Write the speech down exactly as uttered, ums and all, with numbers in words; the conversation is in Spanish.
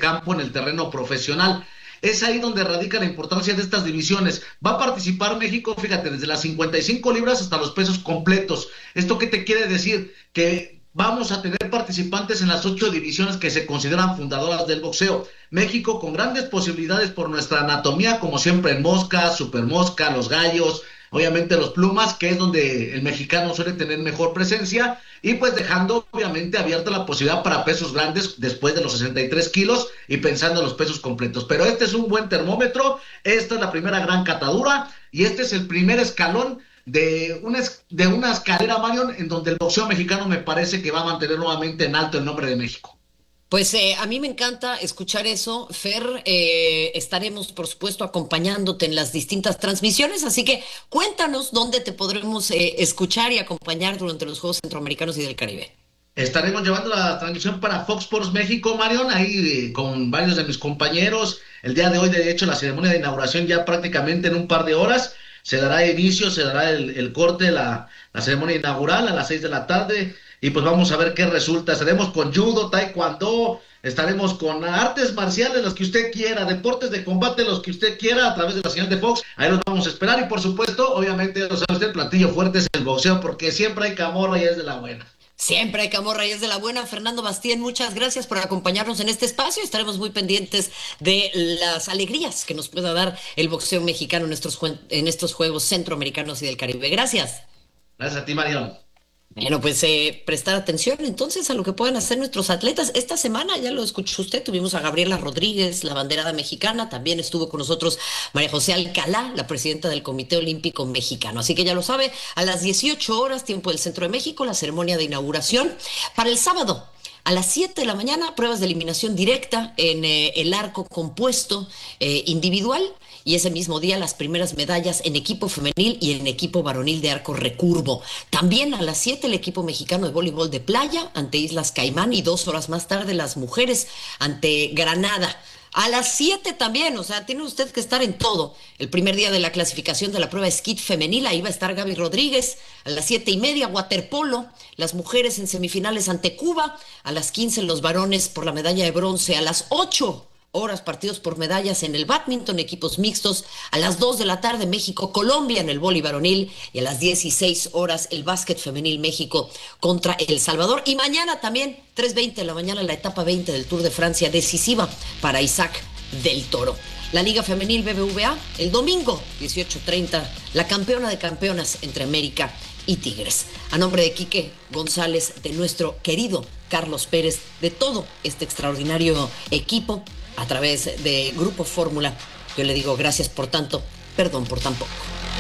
campo en el terreno profesional. Es ahí donde radica la importancia de estas divisiones. Va a participar México, fíjate, desde las cincuenta y cinco libras hasta los pesos completos. ¿Esto qué te quiere decir? Que vamos a tener participantes en las ocho divisiones que se consideran fundadoras del boxeo. México con grandes posibilidades por nuestra anatomía, como siempre en mosca, super mosca, los gallos, obviamente los plumas, que es donde el mexicano suele tener mejor presencia, y pues dejando obviamente abierta la posibilidad para pesos grandes después de los sesenta y tres kilos y pensando en los pesos completos. Pero este es un buen termómetro, esta es la primera gran catadura y este es el primer escalón de una, de una escalera, Marion, en donde el boxeo mexicano me parece que va a mantener nuevamente en alto el nombre de México. Pues eh, a mí me encanta escuchar eso, Fer. Eh, estaremos, por supuesto, acompañándote en las distintas transmisiones, así que cuéntanos dónde te podremos eh, escuchar y acompañar durante los Juegos Centroamericanos y del Caribe. Estaremos llevando la transmisión para Fox Sports México, Marion, ahí eh, con varios de mis compañeros. El día de hoy, de hecho, la ceremonia de inauguración ya prácticamente en un par de horas. Se dará inicio, se dará el, el corte, la, la ceremonia inaugural a las seis de la tarde. Y pues vamos a ver qué resulta. Estaremos con judo, taekwondo, estaremos con artes marciales, los que usted quiera, deportes de combate, los que usted quiera, a través de la señal de Fox. Ahí los vamos a esperar. Y por supuesto, obviamente, lo sabe usted, el platillo fuerte es el boxeo, porque siempre hay camorra y es de la buena. Siempre hay camorra y es de la buena. Fernando Bastien, muchas gracias por acompañarnos en este espacio. Estaremos muy pendientes de las alegrías que nos pueda dar el boxeo mexicano en estos, en estos Juegos Centroamericanos y del Caribe. Gracias. Gracias a ti, Mariano. Bueno, pues eh, prestar atención entonces a lo que pueden hacer nuestros atletas. Esta semana, ya lo escuchó usted, tuvimos a Gabriela Rodríguez, la banderada mexicana. También estuvo con nosotros María José Alcalá, la presidenta del Comité Olímpico Mexicano. Así que ya lo sabe, a las dieciocho horas, tiempo del Centro de México, la ceremonia de inauguración. Para el sábado, a las siete de la mañana, pruebas de eliminación directa en eh, el arco compuesto eh, individual. Y ese mismo día las primeras medallas en equipo femenil y en equipo varonil de arco recurvo. También a las siete el equipo mexicano de voleibol de playa ante Islas Caimán y dos horas más tarde las mujeres ante Granada. A las siete también, o sea, tiene usted que estar en todo. El primer día de la clasificación de la prueba esquí femenil, ahí va a estar Gaby Rodríguez. A las siete y media, waterpolo, las mujeres en semifinales ante Cuba. A las quince los varones por la medalla de bronce. A las ocho horas partidos por medallas en el bádminton, equipos mixtos. A las dos de la tarde México-Colombia en el vóley varonil y a las dieciséis horas el básquet femenil México contra El Salvador. Y mañana también, tres veinte de la mañana, la etapa veinte del Tour de Francia decisiva para Isaac del Toro. La Liga Femenil B B V A el domingo, dieciocho treinta, la campeona de campeonas entre América y Tigres. A nombre de Quique González, de nuestro querido Carlos Pérez, de todo este extraordinario equipo, a través de Grupo Fórmula, yo le digo gracias por tanto, perdón por tan poco.